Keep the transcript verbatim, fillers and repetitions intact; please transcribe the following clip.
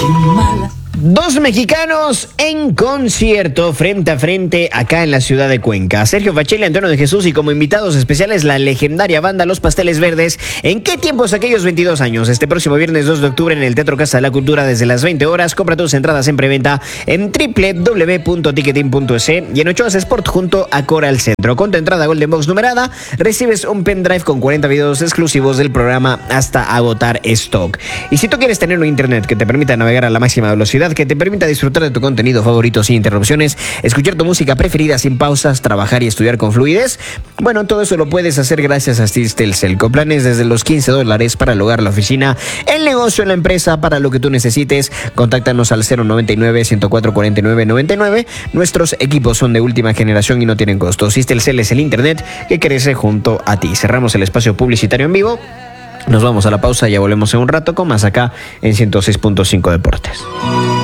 mala. Dos mexicanos en concierto frente a frente acá en la ciudad de Cuenca. Sergio Facelli, Antonio de Jesús y como invitados especiales la legendaria banda Los Pasteles Verdes. ¿En qué tiempos aquellos veintidós años? Este próximo viernes dos de octubre en el Teatro Casa de la Cultura desde las veinte horas. Compra tus entradas en preventa en doble u doble u doble u punto ticketing punto es y en Ochoas Sport junto a Coral Centro. Con tu entrada Golden Box numerada recibes un pendrive con cuarenta videos exclusivos del programa hasta agotar stock. Y si tú quieres tener un internet que te permita navegar a la máxima velocidad, que te permita disfrutar de tu contenido favorito sin interrupciones, escuchar tu música preferida sin pausas, trabajar y estudiar con fluidez, bueno, todo eso lo puedes hacer gracias a Telcel, con planes desde los quince dólares para el hogar, la oficina, el negocio, la empresa, para lo que tú necesites. Contáctanos al cero noventa y nueve, ciento cuatro, cuarenta y nueve, noventa y nueve. Nuestros equipos son de última generación y no tienen costo. Telcel es el internet que crece junto a ti. Cerramos el espacio publicitario en vivo. Nos vamos a la pausa, ya volvemos en un rato con más acá en ciento seis punto cinco Deportes.